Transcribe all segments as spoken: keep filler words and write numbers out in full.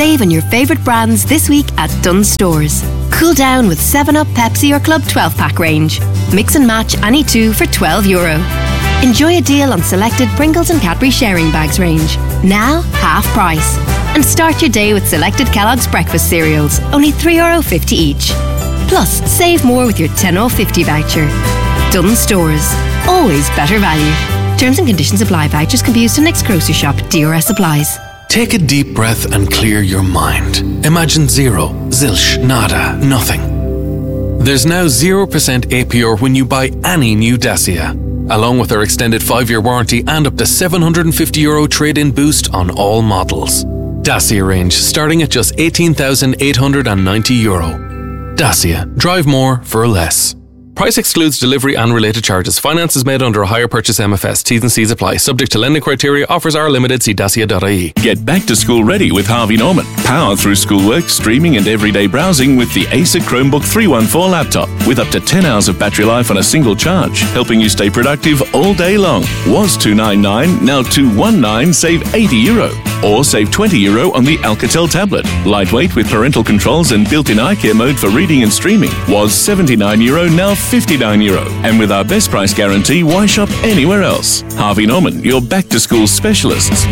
Save on your favourite brands this week at Dunnes Stores. Cool down with seven up, Pepsi or Club twelve pack range. Mix and match any two for twelve euro. Enjoy a deal on selected Pringles and Cadbury sharing bags range. Now, half price. And start your day with selected Kellogg's breakfast cereals, only three euro fifty each. Plus, save more with your ten euro fifty voucher. Dunnes Stores. Always better value. Terms and conditions apply. Vouchers can be used in next grocery shop. D R S applies. Take a deep breath and clear your mind. Imagine zero, zilch, nada, nothing. There's now zero percent A P R when you buy any new Dacia, along with our extended five-year warranty and up to seven hundred fifty euro trade-in boost on all models. Dacia range starting at just eighteen thousand eight hundred ninety euro. Dacia. Drive more for less. Price excludes delivery and related charges. Finance is made under a hire purchase M F S. T's and C's apply. Subject to lending criteria. Offers are limited. See dacia dot I E. Get back to school ready with Harvey Norman. Power through schoolwork, streaming and everyday browsing with the Acer Chromebook three one four laptop with up to ten hours of battery life on a single charge, helping you stay productive all day long. Was two hundred ninety-nine, now two hundred nineteen, save eighty euro. Or save twenty euro on the Alcatel tablet. Lightweight with parental controls and built-in eye care mode for reading and streaming. Was seventy-nine euro, now fifty-nine euro. And with our best price guarantee, why shop anywhere else? Harvey Norman, your back-to-school specialists.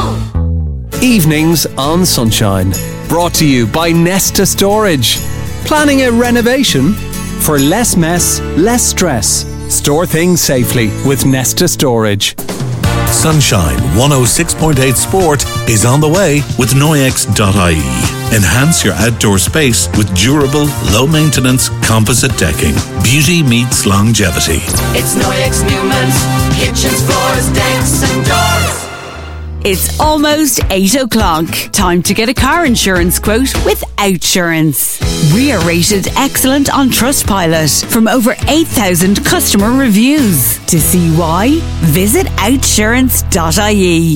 Go! Evenings on Sunshine. Brought to you by Nesta Storage. Planning a renovation? For less mess, less stress. Store things safely with Nesta Storage. Sunshine one oh six point eight Sport is on the way with Noyex dot I E. Enhance your outdoor space with durable, low-maintenance composite decking. Beauty meets longevity. It's Noyex Newman's kitchens, floors, decks and doors. It's almost eight o'clock. Time to get a car insurance quote with Outsurance. We are rated excellent on Trustpilot from over eight thousand customer reviews. To see why, visit outsurance dot I E.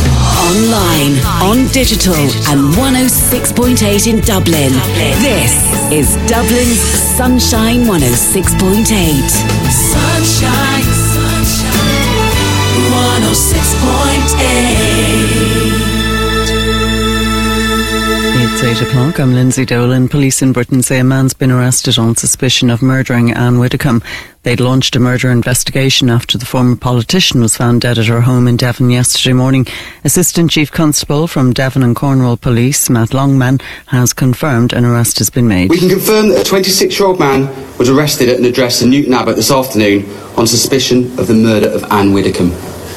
Online, on digital, and one oh six point eight in Dublin. This is Dublin's Sunshine one oh six point eight. Sunshine, sunshine, one oh six point eight. It's eight o'clock. I'm Lindsay Dolan. Police in Britain say a man's been arrested on suspicion of murdering Anne Widdecombe. They'd launched a murder investigation after the former politician was found dead at her home in Devon yesterday morning. Assistant Chief Constable from Devon and Cornwall Police, Matt Longman, has confirmed an arrest has been made. We can confirm that a twenty-six-year-old man was arrested at an address in Newton Abbot this afternoon on suspicion of the murder of Anne Widdecombe.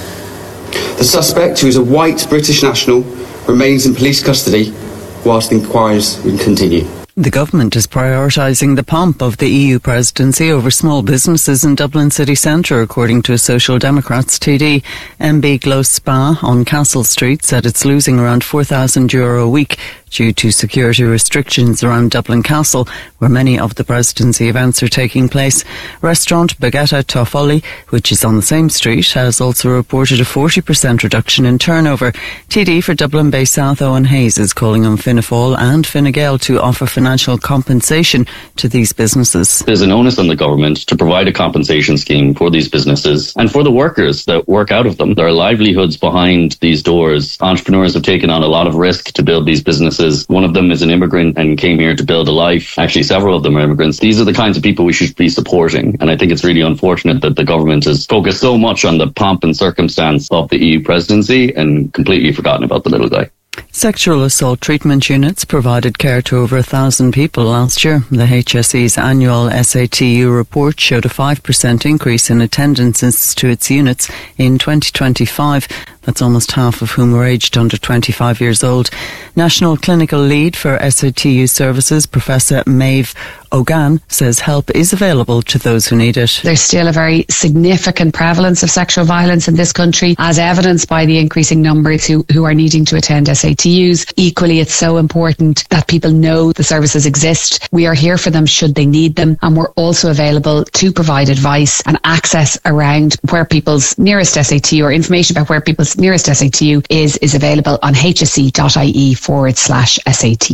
The suspect, who is a white British national, remains in police custody whilst the inquiries continue. The government is prioritising the pomp of the E U presidency over small businesses in Dublin city centre, according to a Social Democrats T D. M B Glow Spa on Castle Street said it's losing around four thousand euro a week due to security restrictions around Dublin Castle, where many of the presidency events are taking place. Restaurant Baguetta Toffoli, which is on the same street, has also reported a forty percent reduction in turnover. T D for Dublin Bay South, Owen Hayes, is calling on Fianna Fáil and Fine Gael to offer financial compensation to these businesses. There's an onus on the government to provide a compensation scheme for these businesses and for the workers that work out of them. There are livelihoods behind these doors. Entrepreneurs have taken on a lot of risk to build these businesses. One of them is an immigrant and came here to build a life. Actually, several of them are immigrants. These are the kinds of people we should be supporting. And I think it's really unfortunate that the government has focused so much on the pomp and circumstance of the E U presidency and completely forgotten about the little guy. Sexual assault treatment units provided care to over a thousand people last year. The H S E's annual S A T U report showed a five percent increase in attendances to its units in twenty twenty-five. That's almost half of whom were aged under twenty-five years old. National Clinical Lead for S A T U Services, Professor Maeve O'Gan, says help is available to those who need it. There's still a very significant prevalence of sexual violence in this country, as evidenced by the increasing numbers who, who are needing to attend S A T Us. Equally, it's so important that people know the services exist. We are here for them should they need them, and we're also available to provide advice and access around where people's nearest S A T U or information about where people's nearest S A T U is, is available on hse.ie forward slash SATU.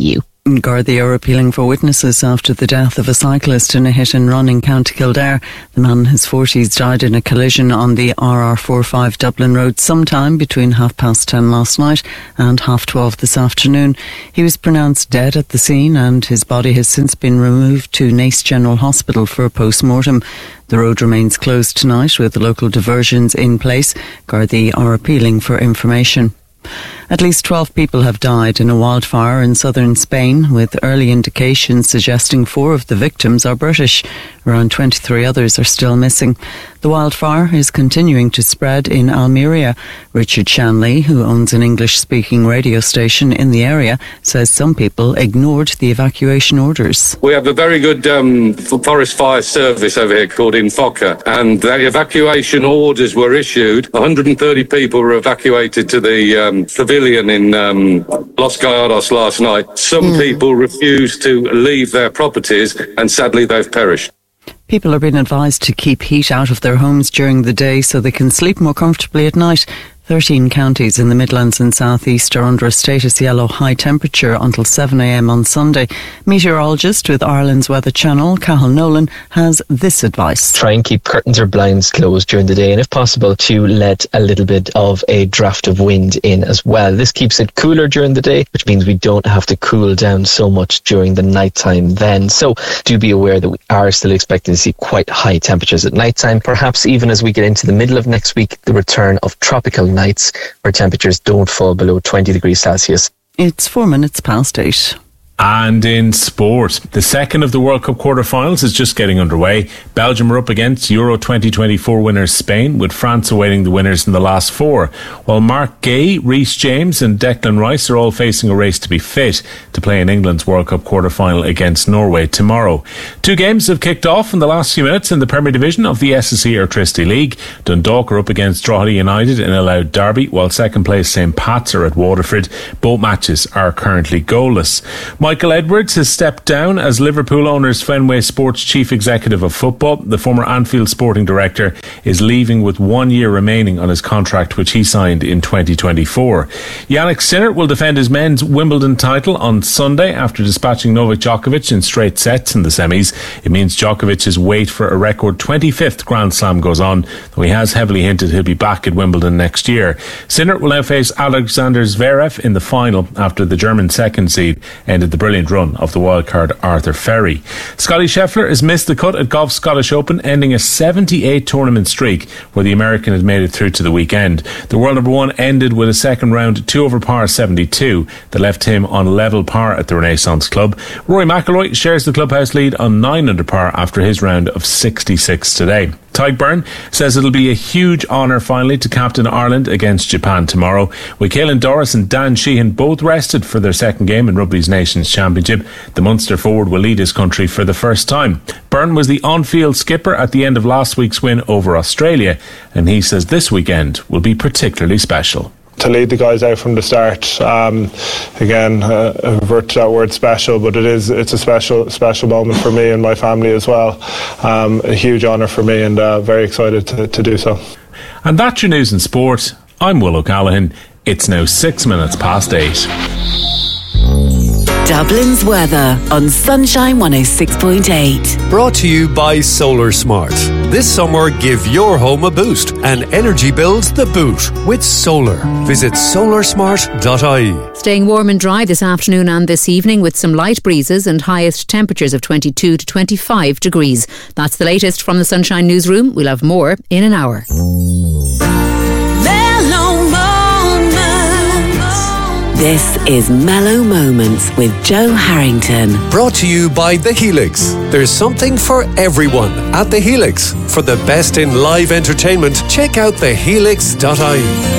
Gardaí are appealing for witnesses after the death of a cyclist in a hit and run in County Kildare. The man in his forties died in a collision on the R R forty-five Dublin Road sometime between half past ten last night and half twelve this afternoon. He was pronounced dead at the scene and his body has since been removed to Naas General Hospital for a post-mortem. The road remains closed tonight with local diversions in place. Gardaí are appealing for information. At least twelve people have died in a wildfire in southern Spain, with early indications suggesting four of the victims are British. Around twenty-three others are still missing. The wildfire is continuing to spread in Almeria. Richard Shanley, who owns an English-speaking radio station in the area, says some people ignored the evacuation orders. We have a very good um, forest fire service over here called Infoca, and the evacuation orders were issued. one hundred thirty people were evacuated to the um, pavilion in um, Los Gallardos last night. Some mm. people refused to leave their properties, and sadly they've perished. People are being advised to keep heat out of their homes during the day so they can sleep more comfortably at night. thirteen counties in the Midlands and South East are under a status yellow high temperature until seven a m on Sunday. Meteorologist with Ireland's Weather Channel, Cathal Nolan, has this advice. Try and keep curtains or blinds closed during the day, and if possible to let a little bit of a draft of wind in as well. This keeps it cooler during the day, which means we don't have to cool down so much during the nighttime then. So do be aware that we are still expecting to see quite high temperatures at nighttime. Perhaps even as we get into the middle of next week, the return of tropical nights where temperatures don't fall below twenty degrees Celsius. It's four minutes past eight. And in sport, the second of the World Cup quarter-finals is just getting underway. Belgium are up against Euro twenty twenty-four winners Spain, with France awaiting the winners in the last four. While Mark Gay, Reece James and Declan Rice are all facing a race to be fit to play in England's World Cup quarter-final against Norway tomorrow. Two games have kicked off in the last few minutes in the Premier Division of the S S E Airtricity League. Dundalk are up against Drogheda United in a loud derby, while second place Saint Pat's are at Waterford. Both matches are currently goalless. Michael Edwards has stepped down as Liverpool owners Fenway Sports Chief Executive of Football. The former Anfield Sporting Director is leaving with one year remaining on his contract, which he signed in twenty twenty-four. Yannick Sinner will defend his men's Wimbledon title on Sunday after dispatching Novak Djokovic in straight sets in the semis. It means Djokovic's wait for a record twenty-fifth Grand Slam goes on, though he has heavily hinted he'll be back at Wimbledon next year. Sinner will now face Alexander Zverev in the final after the German second seed ended the brilliant run of the wildcard Arthur Ferry. Scottie Scheffler has missed the cut at Golf's Scottish Open, ending a seventy-eight tournament streak where the American had made it through to the weekend. The world number one ended with a second round two over par seventy-two that left him on level par at the Renaissance Club. Rory McIlroy shares the clubhouse lead on nine under par after his round of sixty-six today. Tadhg Beirne says it'll be a huge honour finally to captain Ireland against Japan tomorrow. With Caelan Doris and Dan Sheehan both rested for their second game in Rugby's Nations Championship, the Munster forward will lead his country for the first time. Beirne was the on-field skipper at the end of last week's win over Australia, and he says this weekend will be particularly special. To lead the guys out from the start, um, again, uh, I revert to that word special, but it is, it's a special special moment for me and my family as well. Um, a huge honour for me, and uh, very excited to, to do so. And that's your news in sport. I'm Will O'Callaghan. It's now six minutes past eight. Dublin's weather on Sunshine one oh six point eight. Brought to you by Solar Smart. This summer, give your home a boost and energy bills the boot with solar. Visit solar smart dot I E. Staying warm and dry this afternoon and this evening with some light breezes and highest temperatures of twenty-two to twenty-five degrees. That's the latest from the Sunshine Newsroom. We'll have more in an hour. This is Mellow Moments with Joe Harrington. Brought to you by The Helix. There's something for everyone at The Helix. For the best in live entertainment, check out the helix dot I E.